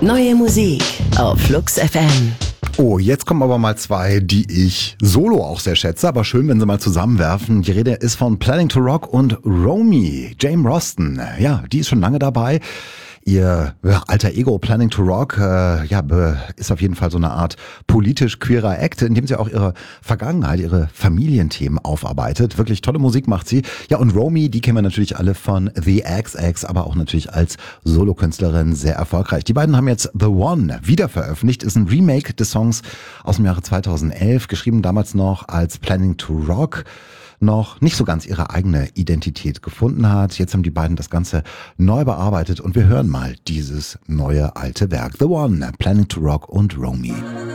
Neue Musik auf Flux FM. Oh, jetzt kommen aber mal zwei, die ich solo auch sehr schätze, aber schön, wenn sie mal zusammenwerfen. Die Rede ist von Planning to Rock und Romy, Jane Rosten. Ja, die ist schon lange dabei. Ihr alter Ego Planning to Rock ist auf jeden Fall so eine Art politisch-queerer Act, in dem sie auch ihre Vergangenheit, ihre Familienthemen aufarbeitet. Wirklich tolle Musik macht sie. Ja, und Romy, die kennen wir natürlich alle von The XX, aber auch natürlich als Solokünstlerin sehr erfolgreich. Die beiden haben jetzt The One wieder veröffentlicht. Ist ein Remake des Songs aus dem Jahre 2011, geschrieben damals noch als Planning to Rock, noch nicht so ganz ihre eigene Identität gefunden hat. Jetzt haben die beiden das Ganze neu bearbeitet und wir hören mal dieses neue alte Werk. The One, Planning to Rock und Romy.